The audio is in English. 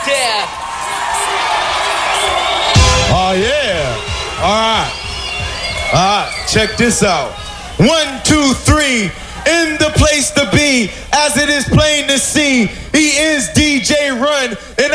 Yeah. Oh, yeah. All right, check this out. 1, 2, 3, in the place to be, as it is plain to see. He is DJ Run, and